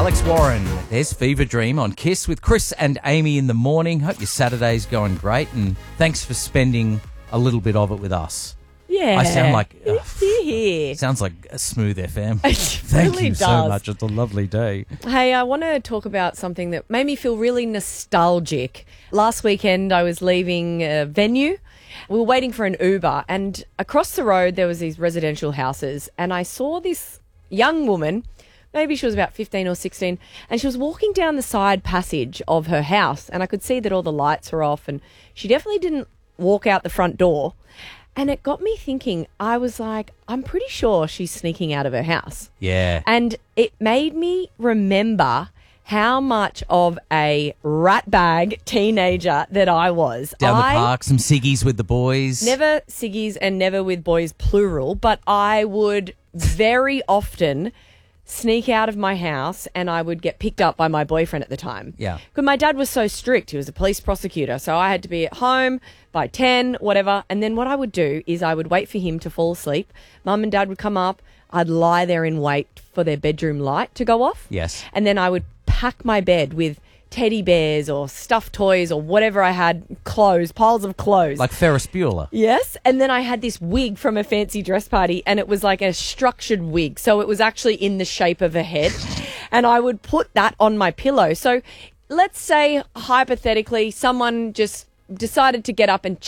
Alex Warren, there's Fever Dream on Kiss with Chris and Amy in the morning. Hope your Saturday's going great and thanks for spending a little bit of it with us. Yeah. I sound like... Here. Sounds like a smooth FM. It Thank really you so does. much. It's a lovely day. Hey, I want to talk about something that made me feel really nostalgic. Last weekend, I was leaving a venue. We were waiting for an Uber, and across the road, there was these residential houses, and I saw this young woman, maybe she was about 15 or 16, and she was walking down the side passage of her house, and I could see that all the lights were off, and she definitely didn't walk out the front door. And it got me thinking, I was like, I'm pretty sure she's sneaking out of her house. Yeah. And it made me remember how much of a ratbag teenager that I was. Down the park, some ciggies with the boys. Never ciggies and never with boys plural, but I would very often sneak out of my house and I would get picked up by my boyfriend at the time. Yeah. Because my dad was so strict. He was a police prosecutor. So I had to be at home by 10, whatever. And then what I would do is I would wait for him to fall asleep. Mum and Dad would come up. I'd lie there in wait for their bedroom light to go off. Yes. And then I would pack my bed with teddy bears or stuffed toys or whatever I had, clothes, piles of clothes. Like Ferris Bueller. Yes. And then I had this wig from a fancy dress party and it was like a structured wig. So it was actually in the shape of a head. And I would put that on my pillow. So let's say, hypothetically, someone just decided to get up and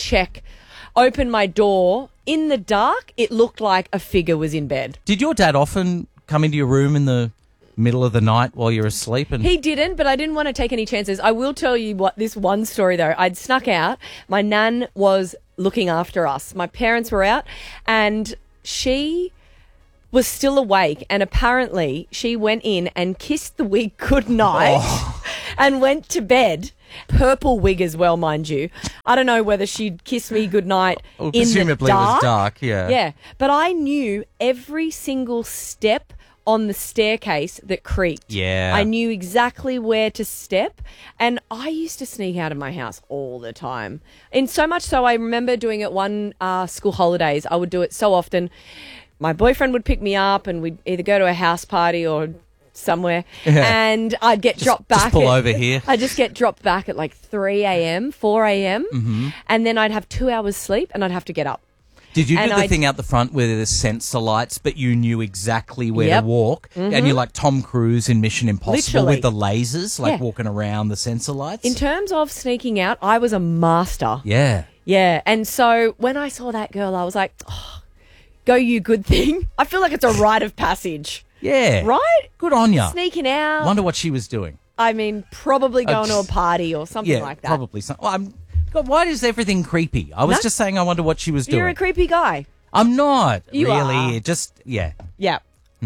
open my door. In the dark, it looked like a figure was in bed. Did your dad often come into your room in the middle of the night while you're asleep? And He didn't, but I didn't want to take any chances. I will tell you this one story, though. I'd snuck out. My nan was looking after us. My parents were out, and she was still awake, and apparently she went in and kissed the wig goodnight and went to bed. Purple wig as well, mind you. I don't know whether she'd kiss me goodnight in the presumably dark. it was dark, yeah. Yeah, but I knew every single step on the staircase that creaked. Yeah. I knew exactly where to step, and I used to sneak out of my house all the time. And so much so I remember doing it one school holidays. I would do it so often. My boyfriend would pick me up and we'd either go to a house party or somewhere, and I'd get dropped back. Just pull over here. I'd just get dropped back at like 3 a.m., 4 a.m., and then I'd have 2 hours sleep and I'd have to get up. Did you do And the thing out the front where there's sensor lights, but you knew exactly where to walk? And you're like Tom Cruise in Mission Impossible Literally. with the lasers, like Yeah. walking around the sensor lights? In terms of sneaking out, I was a master. Yeah. Yeah, and so when I saw that girl, I was like, oh, go you good thing. I feel like it's a rite of passage. Yeah. Right? Good on ya. Sneaking out. Wonder what she was doing. I mean, probably going to a party or something Yeah, like that. probably. God, why is everything creepy? I was No. just saying I wonder what she was doing. You're a creepy guy. I'm not. You really. are. It just, yeah. Yeah.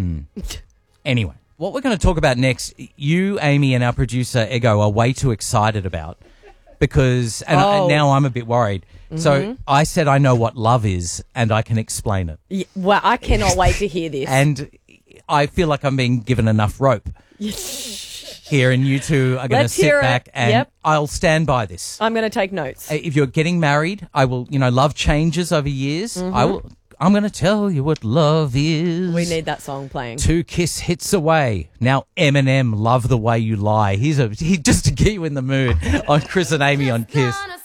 Anyway, what we're going to talk about next, you, Amy, and our producer, Ego, are way too excited about because, and now I'm a bit worried. So I said I know what love is and I can explain it. Yeah. Well, I cannot wait to hear this. And I feel like I'm being given enough rope here, and you two are going to Let's sit hear it. back and Yep. I'll stand by this. I'm going to take notes. If you're getting married, I will, love changes over years. I'm going to tell you what love is. We need that song playing. 2 Kiss hits away. Now Eminem, Love the Way You Lie. He just to get you in the mood on Chris and Amy on Kiss.